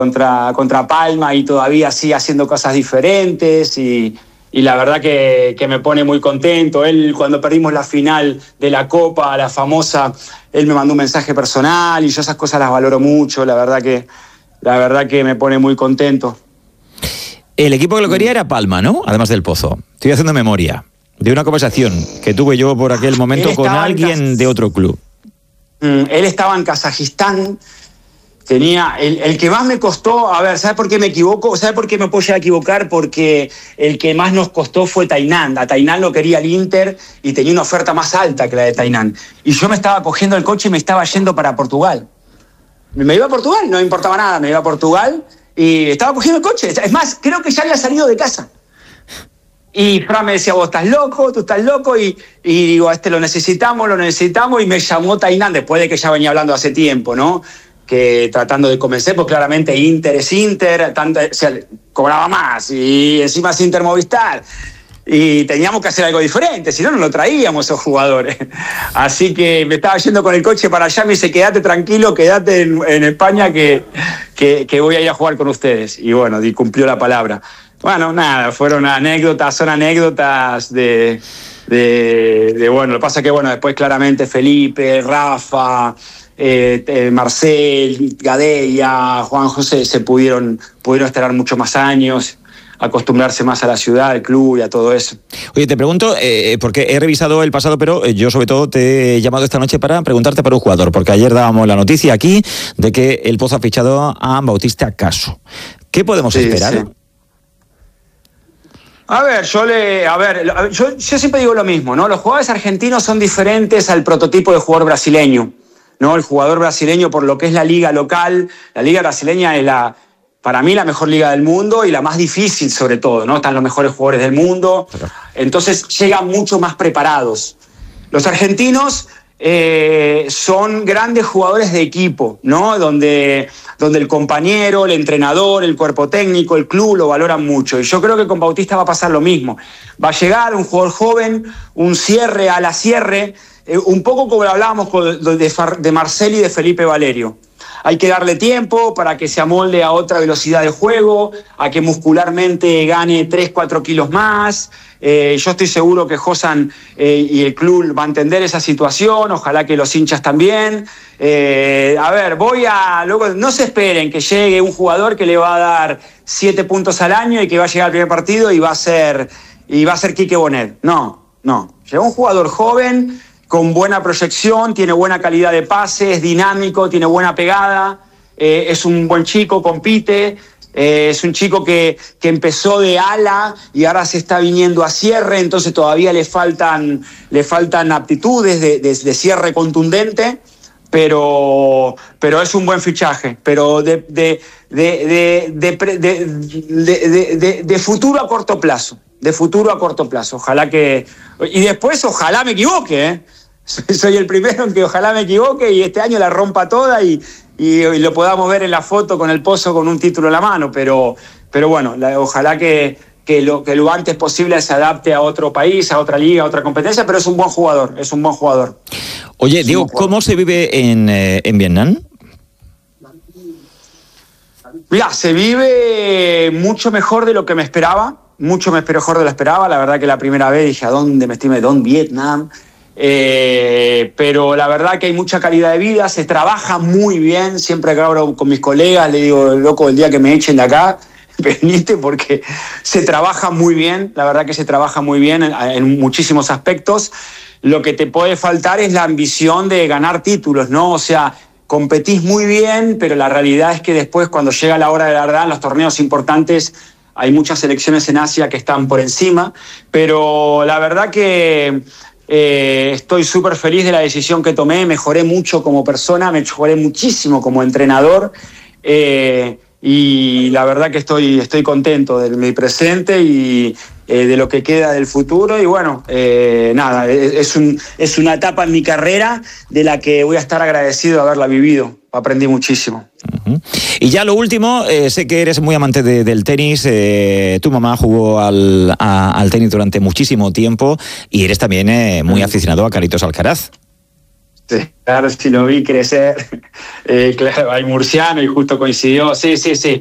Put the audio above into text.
contra Palma y todavía sigue haciendo cosas diferentes y la verdad que me pone muy contento. Él, cuando perdimos la final de la Copa, la famosa, él me mandó un mensaje personal y yo esas cosas las valoro mucho, la verdad que me pone muy contento. El equipo que lo quería era Palma, ¿no? Además del Pozo. Estoy haciendo memoria de una conversación que tuve yo por aquel momento con alguien de otro club. Él estaba en Kazajistán. Tenía el que más me costó, a ver, ¿sabes por qué me equivoco? ¿Sabes por qué me puedo llegar a equivocar? Porque el que más nos costó fue Tainan. A Tainan lo quería el Inter y tenía una oferta más alta que la de Tainan. Y yo me estaba cogiendo el coche y me estaba yendo para Portugal. Me iba a Portugal, no me importaba nada, me iba a Portugal y estaba cogiendo el coche. Es más, creo que ya había salido de casa. Y Fran me decía, vos estás loco, tú estás loco, y digo, a este lo necesitamos, y me llamó Tainan, después de que ya venía hablando hace tiempo, ¿no? Que tratando de convencer, pues claramente Inter es Inter, o sea, cobraba más, y encima es Inter Movistar, y teníamos que hacer algo diferente, si no, no lo traíamos esos jugadores. Así que me estaba yendo con el coche para allá, me dice, quédate tranquilo, quédate en España, que voy a ir a jugar con ustedes. Y bueno, y cumplió la palabra. Bueno, nada, son anécdotas de bueno, lo que pasa que bueno, después claramente Felipe, Rafa, Marcel, Gadella, Juan José se pudieron estar muchos más años, acostumbrarse más a la ciudad, al club y a todo eso. Oye, te pregunto, porque he revisado el pasado, pero yo sobre todo te he llamado esta noche para preguntarte por un jugador, porque ayer dábamos la noticia aquí de que el Pozo ha fichado a Bautista Caso. ¿Qué podemos esperar? Sí. A ver, yo siempre digo lo mismo, ¿no? Los jugadores argentinos son diferentes al prototipo de jugador brasileño, ¿no? El jugador brasileño, por lo que es la liga local, la liga brasileña es para mí la mejor liga del mundo y la más difícil sobre todo, ¿no? Están los mejores jugadores del mundo, entonces llegan mucho más preparados. Los argentinos son grandes jugadores de equipo, ¿no? Donde el compañero, el entrenador, el cuerpo técnico, el club lo valoran mucho. Y yo creo que con Bautista va a pasar lo mismo. Va a llegar un jugador joven, un cierre a la cierre, un poco como hablábamos de Marcel y de Felipe Valerio. Hay que darle tiempo para que se amolde a otra velocidad de juego, a que muscularmente gane 3-4 kilos más. Yo estoy seguro que Josan y el club va a entender esa situación, ojalá que los hinchas también. Luego no se esperen que llegue un jugador que le va a dar 7 puntos al año y que va a llegar al primer partido y va a ser Quique Bonet. No. Llega un jugador joven, con buena proyección, tiene buena calidad de pase, es dinámico, tiene buena pegada, es un buen chico, compite, es un chico que empezó de ala y ahora se está viniendo a cierre, entonces todavía le faltan aptitudes de cierre contundente, pero es un buen fichaje, pero de futuro a corto plazo. De futuro a corto plazo, ojalá que... Y después ojalá me equivoque, ¿eh? Soy el primero en que ojalá me equivoque y este año la rompa toda y lo podamos ver en la foto con el Pozo con un título en la mano, pero bueno, ojalá que lo antes posible se adapte a otro país, a otra liga, a otra competencia, pero es un buen jugador. Oye, Diego, ¿cómo se vive en Vietnam? Mira, se vive mucho mejor de lo que me esperaba. Mucho mejor de lo esperaba. La verdad que la primera vez dije, ¿a dónde me estoy metiendo? Vietnam. Pero la verdad que hay mucha calidad de vida, se trabaja muy bien. Siempre que hablo con mis colegas le digo, loco, el día que me echen de acá, venite, porque se trabaja muy bien. La verdad que se trabaja muy bien en muchísimos aspectos. Lo que te puede faltar es la ambición de ganar títulos, ¿no? O sea, competís muy bien, pero la realidad es que después, cuando llega la hora de la verdad, en los torneos importantes, hay muchas selecciones en Asia que están por encima, pero la verdad que estoy súper feliz de la decisión que tomé, mejoré mucho como persona, mejoré muchísimo como entrenador y la verdad que estoy contento de mi presente y de lo que queda del futuro y bueno, nada, es una etapa en mi carrera de la que voy a estar agradecido de haberla vivido. Aprendí muchísimo. Uh-huh. Y ya lo último, sé que eres muy amante del tenis, tu mamá jugó al tenis durante muchísimo tiempo y eres también muy aficionado a Carlitos Alcaraz. Claro, sí lo vi crecer. Claro, hay murciano y justo coincidió. Sí.